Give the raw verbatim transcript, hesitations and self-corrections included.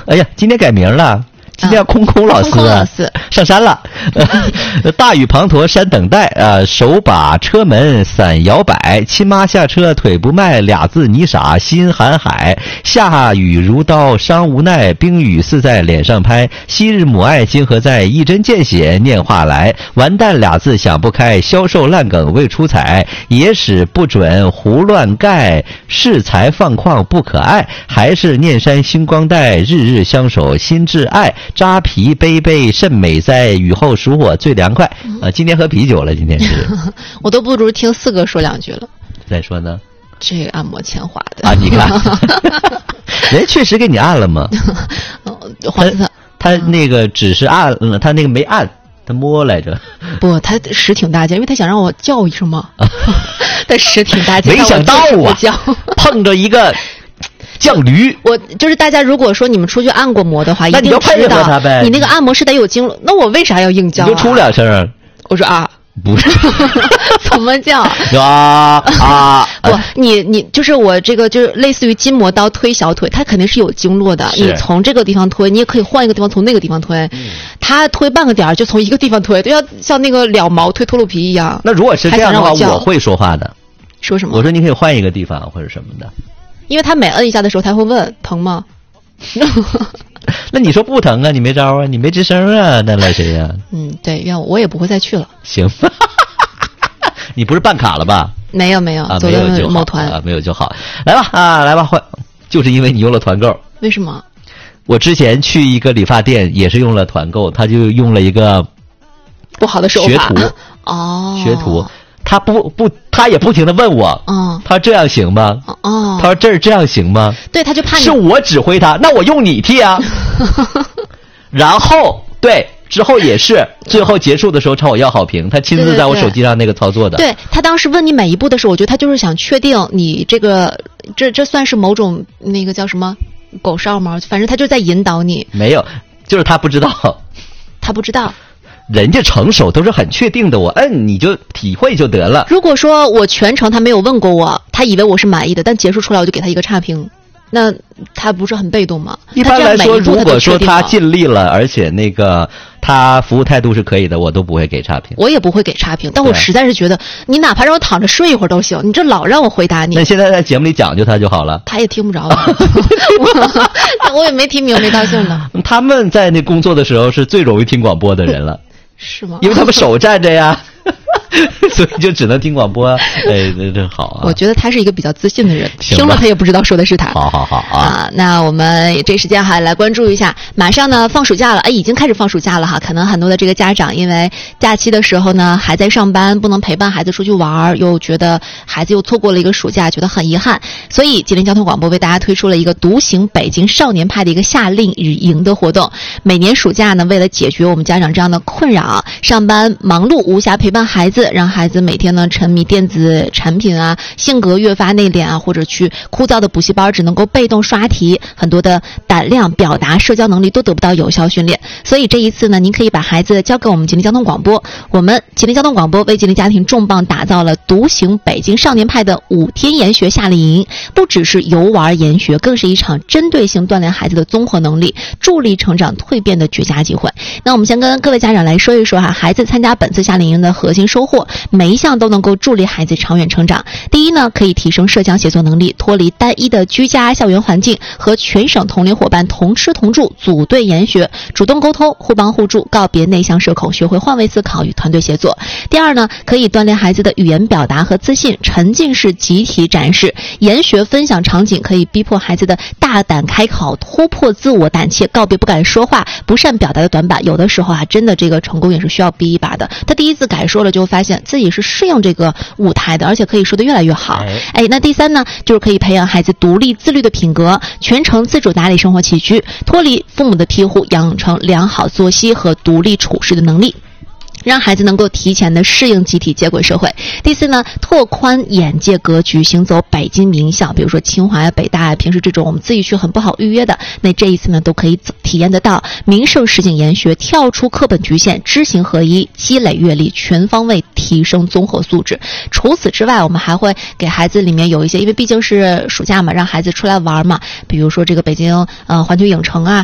哎呀，今天改名了。今天要空空老师、啊， 空空老师上山了。大雨滂沱山等待，呃，手把车门伞摇摆，亲妈下车腿不迈，俩字你傻心寒海。下雨如刀伤无奈，冰雨似在脸上拍。昔日母爱今何在？一针见血念话来。完蛋俩字想不开，销售烂梗未出彩。野史不准胡乱盖，恃才放旷不可爱。还是念山星光带，日日相守心挚爱。扎啤杯杯甚美哉，雨后暑火最凉快。呃，今天喝啤酒了，今天是。 我都不如听四哥说两句了。 再说呢？ 这个按摩前划的啊，你看，人确实给你按了吗？ 黄色， 他那个只是按了，他那个没按，他摸来着。 不，他使挺大劲，因为他想让我叫一声嘛。他使挺大劲， 没想到啊，碰着一个。犟驴， 我就是大家如果说你们出去按过摩的话，一定知道他呗。 你那个按摩是得有经络，那我为啥要硬叫、啊？ 你就出两声。 我说啊， 不是， 怎么叫？ 啊啊！ 不，你你就是我这个就是类似于筋膜刀推小腿，它肯定是有经络的。你从这个地方推，你也可以换一个地方从那个地方推。嗯、他推半个点儿就从一个地方推，就要像那个了毛推脱鹿皮一样。 那如果是这样的话，我, 我会说话的。 说什么？ 我说你可以换一个地方或者什么的。 因为他每摁一下的时候，他会问疼吗？ 那你说不疼啊？你没招啊？你没吱声啊？那赖谁呀、啊？ 嗯，对，愿我也不会再去了。 行，你不是办卡了吧？ 没有没有， 啊， 走的某团啊，没有就好。来吧啊，来吧，换，就是因为你用了团购。 为什么？ 我之前去一个理发店也是用了团购，他就用了一个不好的手法学徒哦， 学徒。他不不，他也不停的问我， 嗯， 他说这样行吗？ 哦， 他说这儿这样行吗？ 对，他就怕你是我指挥他，那我用你替啊。然后对，之后也是，最后结束的时候朝我要好评，他亲自在我手机上那个操作的。 对, 对, 对, 对他当时问你每一步的时候，我觉得他就是想确定你这个，这这算是某种那个叫什么狗哨吗？反正他就在引导你。 没有，就是他不知道， 他不知道。 人家成熟都是很确定的，我摁你就体会就得了。 如果说我全程他没有问过我，他以为我是满意的，但结束出来我就给他一个差评，那他不是很被动吗？ 一般来说，如果说他尽力了，而且那个他服务态度是可以的，我都不会给差评。 我也不会给差评，但我实在是觉得，你哪怕让我躺着睡一会儿都行，你这老让我回答你。 那现在在节目里讲究他就好了。 他也听不着我, 我也没提名没道姓的。 他们在那工作的时候是最容易听广播的人了。 是吗？ 因为他们手站着呀，所以就只能听广播。哎，这这好啊！ 我觉得他是一个比较自信的人，听了他也不知道说的是他。 好好好啊！ 啊，那我们这时间还来关注一下，马上呢放暑假了，哎，已经开始放暑假了哈。可能很多的这个家长因为假期的时候呢还在上班，不能陪伴孩子出去玩，又觉得孩子又错过了一个暑假，觉得很遗憾，所以吉林交通广播为大家推出了一个独行北京少年派的一个夏令营的活动。每年暑假呢，为了解决我们家长这样的困扰，上班忙碌无暇陪伴孩子，让孩子每天呢沉迷电子产品啊，性格越发内敛啊，或者去枯燥的补习班只能够被动刷题，很多的胆量、表达、社交能力都得不到有效训练。所以这一次呢，您可以把孩子交给我们吉林交通广播，我们吉林交通广播为吉林家庭重磅打造了独行北京少年派的五天研学夏令营，不只是游玩研学，更是一场针对性锻炼孩子的综合能力，助力成长蜕变的绝佳机会。那我们先跟各位家长来说一说哈，孩子参加本次夏令营的核心收获，每一项都能够助力孩子长远成长。第一呢，可以提升社交协作能力，脱离单一的居家校园环境，和全省同龄伙伴同吃同住，组队研学，主动沟通，互帮互助，告别内向社恐，学会换位思考与团队协作。第二呢，可以锻炼孩子的语言表达和自信，沉浸式集体展示，研学分享场景可以逼迫孩子的大胆开口，突破自我胆怯，告别不敢说话、不善表达的短板。有的时候啊，真的这个成功也是需要逼一把的。他第一次改说了，就发现自己是适应这个舞台的，而且可以说得越来越好。哎，那第三呢，就是可以培养孩子独立自律的品格，全程自主打理生活起居，脱离父母的庇护，养成良好作息和独立处事的能力，让孩子能够提前的适应集体接轨社会。第四呢，拓宽眼界格局，行走北京名校，比如说清华呀、北大呀，平时这种我们自己去很不好预约的，那这一次呢都可以体验得到。名胜实景研学，跳出课本局限，知行合一，积累阅历，全方位提升综合素质。除此之外，我们还会给孩子里面有一些，因为毕竟是暑假嘛，让孩子出来玩嘛，比如说这个北京呃环球影城啊，